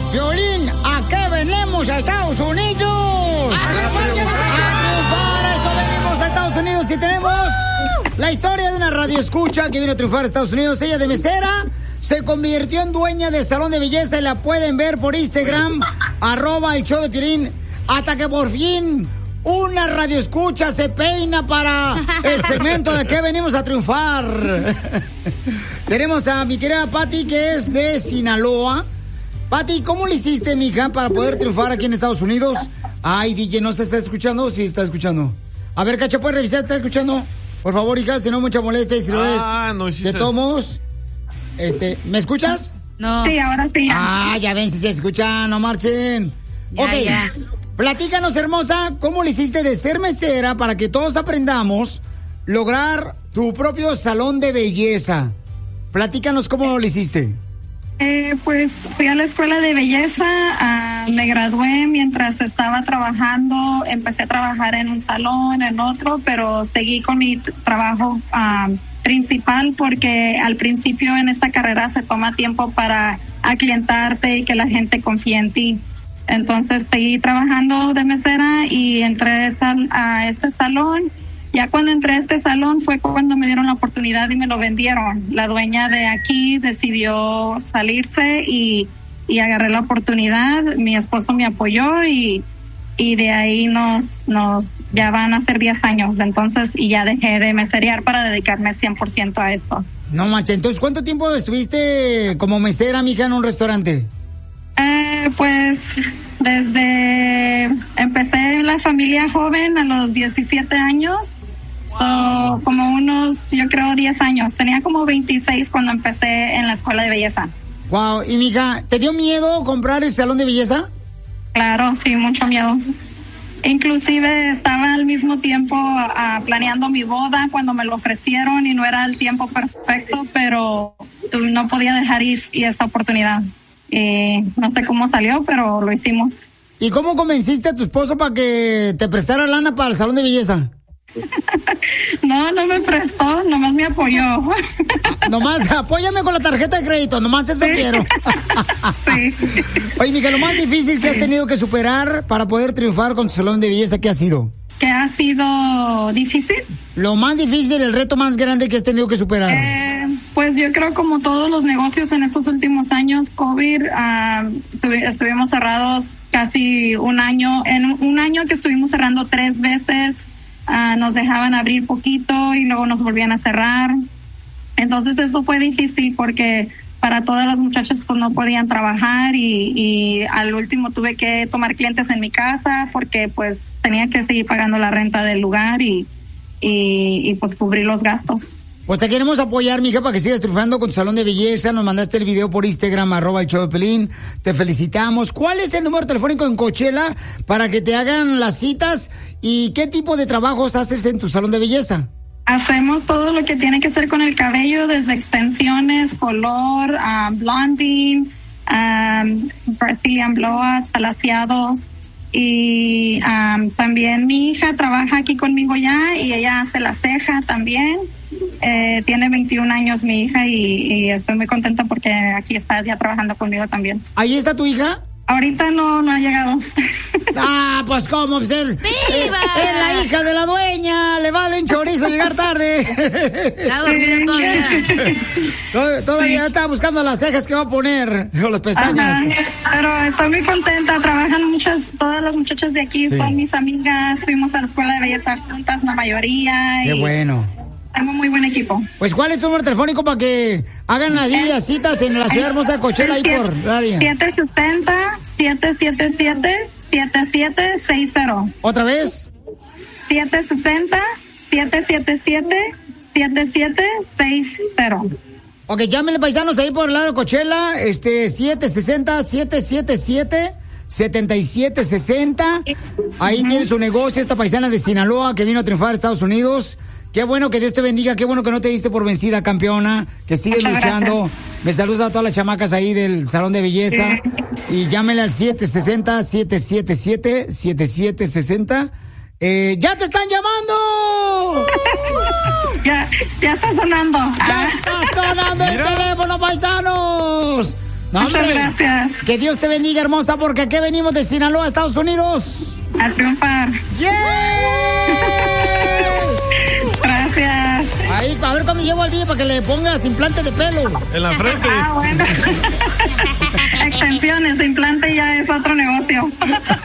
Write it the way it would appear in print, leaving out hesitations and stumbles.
Piolín, ¿a qué venimos a Estados Unidos? ¡A triunfar! ¡A eso venimos a Estados Unidos! Y tenemos la historia de una radioescucha que vino a triunfar a Estados Unidos. Ella de mesera se convirtió en dueña del salón de belleza y la pueden ver por Instagram, @el-show-de-Piolín, hasta que por fin una radioescucha se peina para el segmento de que venimos a triunfar. Tenemos a mi querida Pati, que es de Sinaloa. Pati, ¿cómo le hiciste, mija, para poder triunfar aquí en Estados Unidos? Ay, DJ, ¿no se está escuchando? Sí, está escuchando. A ver, Cacha, ¿puedes revisar? ¿Está escuchando? Por favor, hija, si no, mucha molestia. Y si lo es, no hiciste. de todos modos, ¿me escuchas? No. Sí, ahora sí. Ya ven si se escucha, no marchen. Ya, ok, ya. Platícanos, hermosa, ¿cómo le hiciste de ser mesera para que todos aprendamos lograr tu propio salón de belleza? Platícanos cómo lo hiciste. Pues fui a la escuela de belleza, me gradué mientras estaba trabajando, empecé a trabajar en un salón, en otro, pero seguí con mi trabajo principal porque al principio en esta carrera se toma tiempo para aclientarte y que la gente confíe en ti. Entonces seguí trabajando de mesera y entré a este salón. Ya cuando entré a este salón fue cuando me dieron la oportunidad y me lo vendieron. La dueña de aquí decidió salirse y agarré la oportunidad. Mi esposo me apoyó y de ahí ya van a ser 10 años. Entonces, y ya dejé de meserear para dedicarme 100% a esto. No manches, entonces, ¿cuánto tiempo estuviste como mesera, mija, en un restaurante? Pues desde empecé en la familia joven a los 17 años, como unos, yo creo, 10 años. Tenía como 26 cuando empecé en la escuela de belleza. Wow, y mija, ¿te dio miedo comprar el salón de belleza? Claro, sí, mucho miedo. Inclusive estaba al mismo tiempo planeando mi boda cuando me lo ofrecieron y no era el tiempo perfecto, pero no podía dejar ir esa oportunidad. No sé cómo salió, pero lo hicimos. ¿Y cómo convenciste a tu esposo para que te prestara lana para el salón de belleza? No me prestó, nomás me apoyó. Nomás, apóyame con la tarjeta de crédito, nomás eso quiero. Sí. Oye, Miguel, lo más difícil que has tenido que superar para poder triunfar con tu salón de belleza, ¿qué ha sido? ¿Qué ha sido difícil? Lo más difícil, el reto más grande que has tenido que superar. Pues yo creo como todos los negocios en estos últimos años, COVID, estuvimos cerrados casi un año. En un año que estuvimos cerrando 3 veces, nos dejaban abrir poquito y luego nos volvían a cerrar. Entonces eso fue difícil porque para todas las muchachas pues no podían trabajar y al último tuve que tomar clientes en mi casa porque pues tenía que seguir pagando la renta del lugar y pues cubrir los gastos. Pues te queremos apoyar, mija, para que sigas triunfando con tu salón de belleza. Nos mandaste el video por Instagram, @el-show-de-Piolín. Te felicitamos. ¿Cuál es el número telefónico en Coachella para que te hagan las citas? ¿Y qué tipo de trabajos haces en tu salón de belleza? Hacemos todo lo que tiene que ver con el cabello, desde extensiones, color, blonding, Brazilian blowouts, alaciados. Y también mi hija trabaja aquí conmigo ya y ella hace la ceja también. Tiene 21 años mi hija y estoy muy contenta porque aquí está ya trabajando conmigo también. ¿Ahí está tu hija? Ahorita no ha llegado. Pues cómo, pues es la hija de la dueña, le vale un chorizo llegar tarde. Está dormida todavía. Todavía está buscando las cejas que va a poner, o las pestañas. Ajá, pero estoy muy contenta, trabajan todas las muchachas de aquí, son mis amigas, fuimos a la escuela de belleza juntas, la mayoría. Qué bueno. Tengo muy buen equipo. Pues, ¿cuál es tu número telefónico para que hagan allí las citas en la ciudad hermosa de Coachella ahí por el área? 760-777-7760. ¿Otra vez? 760-777-7760. Ok, llámenle, paisanos, ahí por el lado de Coachella, 760-777-7760. Ahí tiene su negocio, esta paisana de Sinaloa que vino a triunfar a Estados Unidos. Qué bueno que Dios te bendiga, qué bueno que no te diste por vencida, campeona, que sigues luchando. Gracias. Me saluda a todas las chamacas ahí del salón de belleza. Y llámenle al 760-777-7760. ¡Ya te están llamando! Ya está sonando. ¡Ya está sonando el teléfono, paisanos! No, muchas gracias. Que Dios te bendiga, hermosa, porque aquí venimos de Sinaloa, Estados Unidos. A triunfar. ¡Yes! Gracias. Ahí, a ver cuando llevo al día para que le pongas implante de pelo. En la frente. Bueno. Extensiones, implante ya es otro negocio.